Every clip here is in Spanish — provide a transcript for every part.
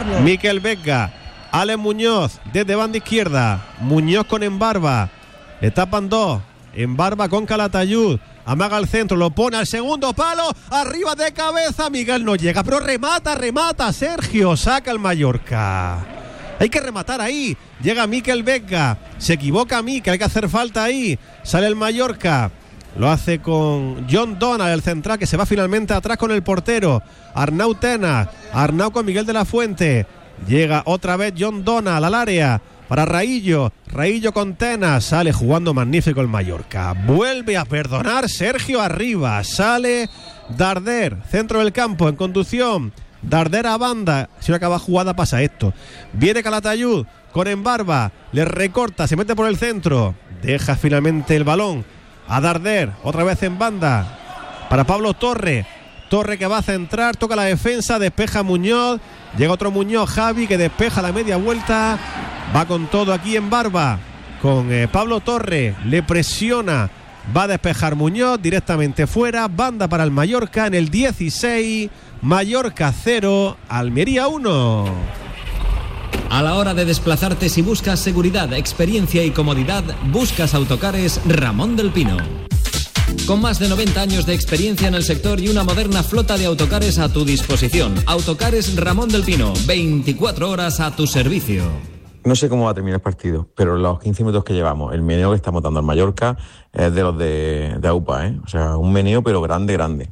Carlos. Miquel Vega, Alex Muñoz desde banda izquierda, Muñoz con Embarba, le tapan dos, Embarba con Calatayud, amaga al centro, lo pone al segundo palo, arriba de cabeza, Miguel no llega, pero remata Sergio, saca el Mallorca. Hay que rematar ahí, llega Miquel Vega, se equivoca Miquel, hay que hacer falta ahí, sale el Mallorca, lo hace con John Donald, el central, que se va finalmente atrás con el portero, Arnau Tenas, Arnau con Miguel de la Fuente, llega otra vez John Donald al área, para Raillo con Tenas, sale jugando magnífico el Mallorca, vuelve a perdonar Sergio arriba, sale Darder, centro del campo en conducción, Darder a banda, si no acaba jugada pasa esto, viene Calatayud con Embarba, le recorta, se mete por el centro, deja finalmente el balón a Darder, otra vez en banda para Pablo Torre que va a centrar, toca la defensa, despeja Muñoz, llega otro Muñoz, Javi, que despeja la media vuelta, va con todo aquí Embarba con Pablo Torre, le presiona, va a despejar Muñoz directamente fuera, banda para el Mallorca en el 16, Mallorca 0, Almería 1. A la hora de desplazarte, si buscas seguridad, experiencia y comodidad, buscas Autocares Ramón del Pino. Con más de 90 años de experiencia en el sector y una moderna flota de autocares a tu disposición. Autocares Ramón del Pino, 24 horas a tu servicio. No sé cómo va a terminar el partido, pero los 15 minutos que llevamos, el meneo que estamos dando al Mallorca es de los de AUPA, ¿eh? O sea, un meneo pero grande.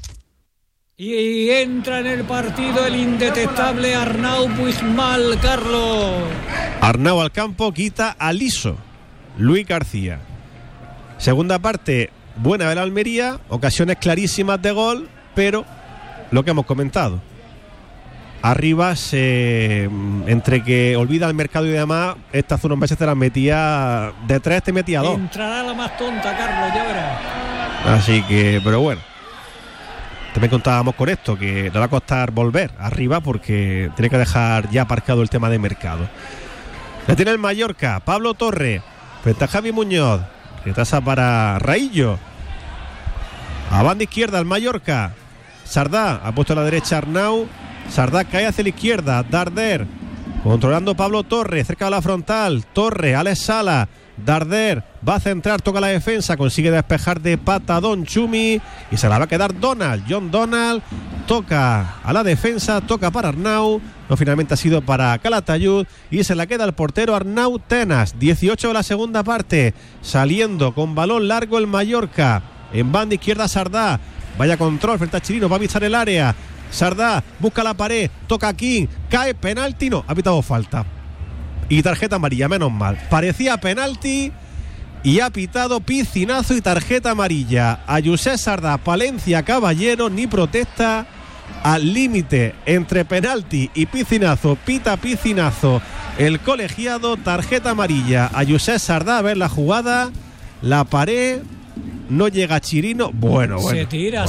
Y entra en el partido el indetectable Arnau Puigmal, Carlos. Arnau al campo, quita a Liso, Luis García. Segunda parte, buena de la Almería, ocasiones clarísimas de gol, pero lo que hemos comentado. Arriba, entre que olvida el mercado y demás, esta hace unos meses te las metía de 3, te metía 2. Entrará la más tonta, Carlos, ya verás. Así que, pero bueno. También contábamos con esto, que le va a costar volver arriba porque tiene que dejar ya aparcado el tema de mercado. La tiene el Mallorca, Pablo Torre, frente a Javi Muñoz, retrasa para Raillo. A banda izquierda el Mallorca, Sardá, ha puesto a la derecha Arnau, Sardá cae hacia la izquierda, Darder, controlando Pablo Torre, cerca de la frontal, Torre, Alex Sala, Darder, va a centrar, toca la defensa, consigue despejar de patadón Chumi y se la va a quedar Donald, John Donald, toca a la defensa, toca para Arnau, no, finalmente ha sido para Calatayud y se la queda el portero Arnau Tenas. 18 de la segunda parte, saliendo con balón largo el Mallorca, en banda izquierda Sardá, vaya control frente a Chirino, va a avisar el área, Sardá busca la pared, toca King, cae, penalti, no, ha pitado falta y tarjeta amarilla, menos mal, parecía penalti y ha pitado piscinazo y tarjeta amarilla a Josep Sardá. Palencia Caballero, ni protesta, al límite entre penalti y piscinazo, pita piscinazo el colegiado, tarjeta amarilla a Josep Sardá. A ver la jugada, la pared, no llega Chirino, bueno. Se tira.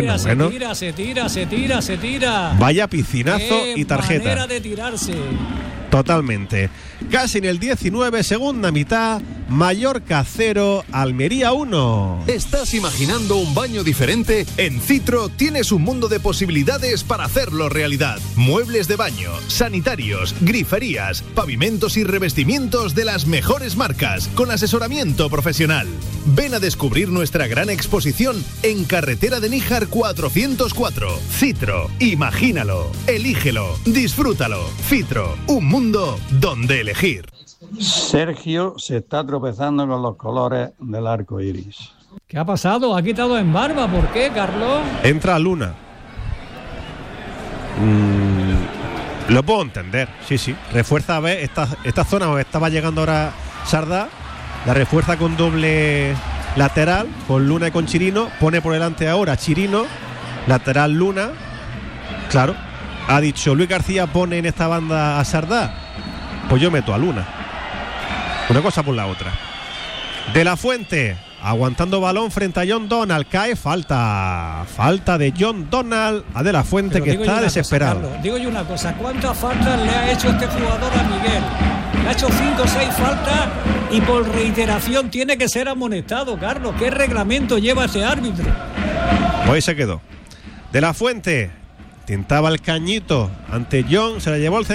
Vaya piscinazo y tarjeta. Manera de tirarse. Totalmente. Casi en el 19, segunda mitad, Mallorca 0, Almería 1. ¿Estás imaginando un baño diferente? En Citro tienes un mundo de posibilidades para hacerlo realidad. Muebles de baño, sanitarios, griferías, pavimentos y revestimientos de las mejores marcas, con asesoramiento profesional. Ven a descubrir nuestra gran exposición en Carretera de Níjar 404. Citro, imagínalo, elígelo, disfrútalo. Citro, un mundo donde elegir. Sergio se está tropezando con los colores del arco iris. ¿Qué ha pasado? Ha quitado Embarba. ¿Por qué, Carlos? Entra Luna. Lo puedo entender, sí. Refuerza, a ver, esta zona donde estaba llegando ahora Sardá, la refuerza con doble lateral, con Luna y con Chirino. Pone por delante ahora Chirino, lateral Luna. Claro, ha dicho Luis García, pone en esta banda a Sardá, pues yo meto a Luna. Una cosa por la otra. De la Fuente, aguantando balón frente a John Donald, cae, falta de John Donald a De la Fuente. Pero que está desesperado. Cosa, Carlos, digo yo una cosa, ¿cuántas faltas le ha hecho este jugador a Miguel? Le ha hecho 5 o 6 faltas y por reiteración tiene que ser amonestado, Carlos. ¿Qué reglamento lleva ese árbitro? Pues se quedó. De la Fuente tentaba el cañito ante John, se la llevó el